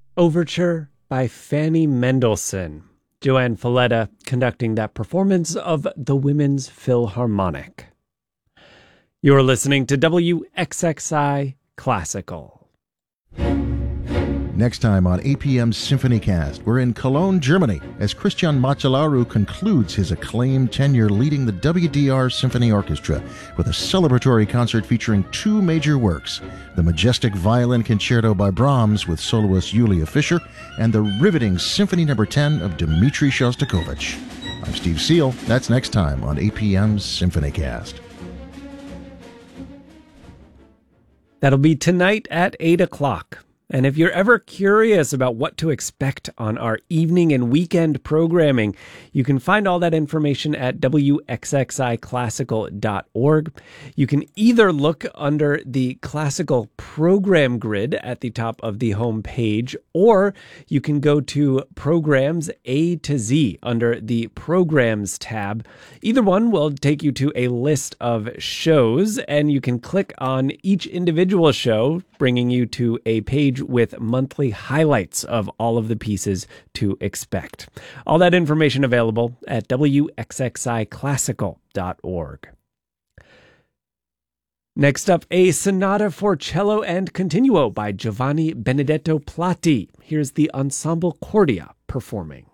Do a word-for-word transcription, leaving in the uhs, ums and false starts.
Overture by Fanny Mendelssohn. Joanne Falletta conducting that performance of the Women's Philharmonic. You're listening to W X X I Classical. Next time on A P M's SymphonyCast, we're in Cologne, Germany, as Christian Macellaro concludes his acclaimed tenure leading the W D R Symphony Orchestra with a celebratory concert featuring two major works, the majestic Violin Concerto by Brahms with soloist Yulia Fischer, and the riveting Symphony Number ten of Dmitri Shostakovich. I'm Steve Seal. That's next time on A P M's SymphonyCast. That'll be tonight at eight o'clock. And if you're ever curious about what to expect on our evening and weekend programming, you can find all that information at W X X I classical dot org. You can either look under the classical program grid at the top of the home page, or you can go to Programs A to Z under the Programs tab. Either one will take you to a list of shows, and you can click on each individual show, bringing you to a page with monthly highlights of all of the pieces to expect. All that information available at W X X I classical dot org. Next up, a sonata for cello and continuo by Giovanni Benedetto Platti. Here's the Ensemble Cordia performing.